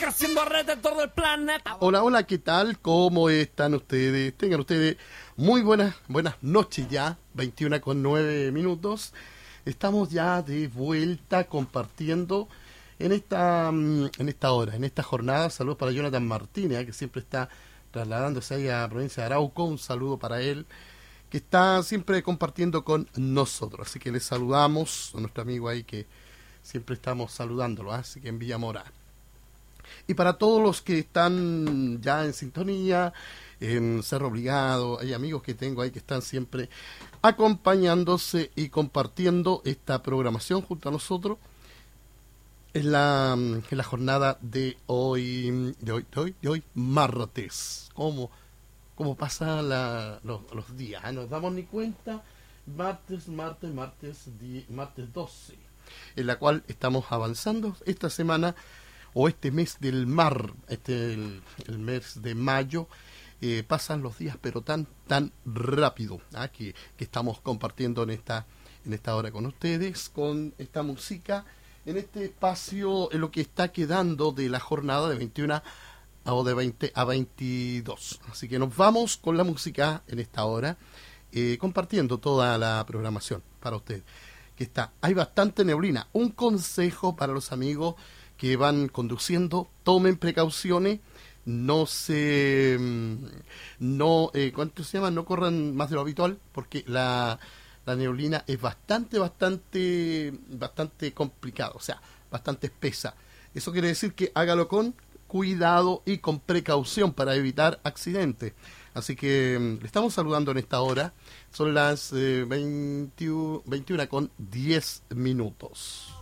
creciendo alrededor del planeta. Hola, hola, ¿qué tal? ¿Cómo están ustedes? Tengan ustedes muy buenas noches ya, 21:09. Estamos ya de vuelta compartiendo en esta hora, en esta jornada. Saludos para Jonathan Martínez, que siempre está trasladándose ahí a la provincia de Arauco. Un saludo para él, que está siempre compartiendo con nosotros. Así que les saludamos a nuestro amigo ahí que siempre estamos saludándolo, así que en Villamora. Y para todos los que están ya en sintonía, en Cerro Obligado, hay amigos que tengo ahí que están siempre acompañándose y compartiendo esta programación junto a nosotros en la jornada de hoy martes. ¿Cómo pasan los días? ¿Eh? Nos damos ni cuenta. Martes 12, en la cual estamos avanzando esta semana o este mes del mar, el mes de mayo. Pasan los días pero tan rápido, que estamos compartiendo en esta hora con ustedes, con esta música, en este espacio, en lo que está quedando de la jornada de 21 o de 20 a 22. Así que nos vamos con la música en esta hora, compartiendo toda la programación para ustedes. Hay bastante neblina. Un consejo para los amigos que van conduciendo: tomen precauciones, no corran más de lo habitual, porque la neblina es bastante complicado, o sea, bastante espesa. Eso quiere decir que hágalo con cuidado y con precaución para evitar accidentes. Así que le estamos saludando en esta hora. Son las 21:10.